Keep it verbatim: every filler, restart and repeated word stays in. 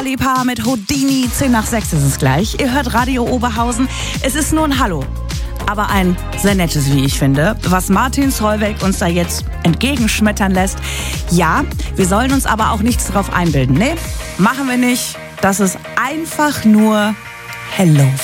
Liebhaber mit Houdini. zehn nach sechs ist es gleich. Ihr hört Radio Oberhausen. Es ist nur ein Hallo, aber ein sehr nettes, wie ich finde, was Martin Solveig uns da jetzt entgegenschmettern lässt. Ja, wir sollen uns aber auch nichts drauf einbilden. Nee, machen wir nicht. Das ist einfach nur Hello